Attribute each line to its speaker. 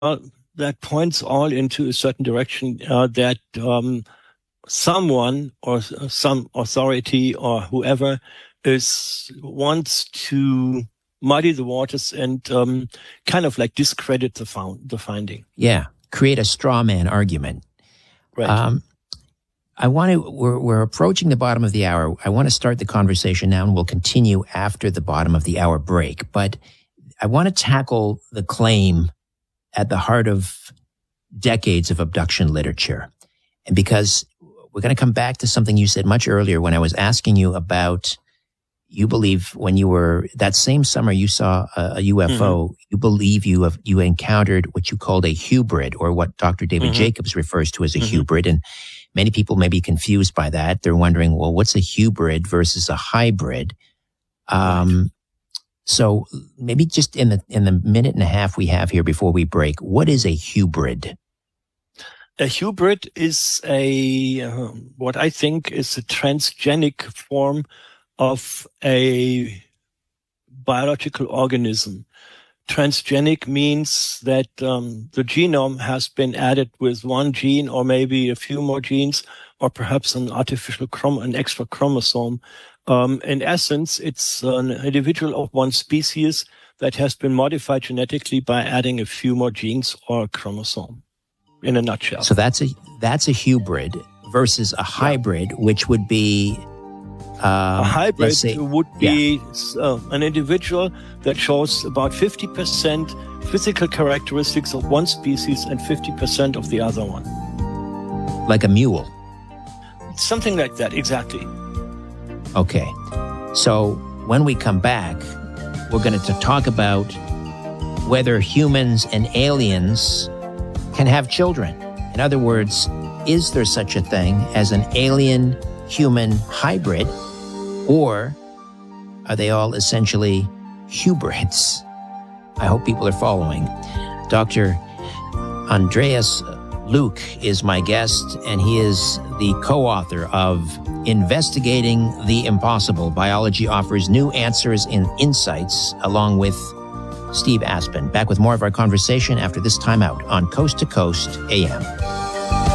Speaker 1: that points all into a certain direction, that someone or some authority or whoever wants to muddy the waters and kind of like discredit the finding.
Speaker 2: Yeah, create a straw man argument.
Speaker 1: Right.
Speaker 2: We're approaching the bottom of the hour. I want to start the conversation now, and we'll continue after the bottom of the hour break. But I want to tackle the claim at the heart of decades of abduction literature. And because we're going to come back to something you said much earlier when I was asking you about, you believe when you were, that same summer you saw a UFO, you believe you encountered what you called a hybrid, or what Dr. David Jacobs refers to as a hybrid. And many people may be confused by that. They're wondering, well, what's a hybrid versus a hybrid? So maybe just in the minute and a half we have here before we break, what is a hybrid?
Speaker 1: A hybrid is what I think is a transgenic form of a biological organism. Transgenic means that the genome has been added with one gene or maybe a few more genes, or perhaps an extra chromosome. In essence, it's an individual of one species that has been modified genetically by adding a few more genes or a chromosome, in a nutshell.
Speaker 2: So that's a hybrid versus a hybrid, which would be
Speaker 1: a hybrid would be an individual that shows about 50% physical characteristics of one species and 50% of the other one.
Speaker 2: Like a mule.
Speaker 1: Something like that, exactly.
Speaker 2: Okay. So when we come back, we're going to talk about whether humans and aliens can have children. In other words, is there such a thing as an alien-human hybrid, or are they all essentially hybrids? I hope people are following. Dr. Andreas Luke is my guest, and he is the co-author of Investigating the Impossible. Biology offers new answers and insights, along with Steve Aspen. Back with more of our conversation after this time out on Coast to Coast AM.